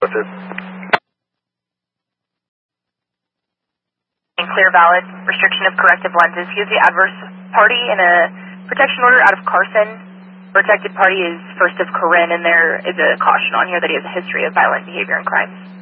What's it? Clear valid. Restriction of corrective lenses. He is the adverse party in a protection order out of Carson. Protected party is first of Corinne, and there is a caution on here that he has a history of violent behavior and crimes.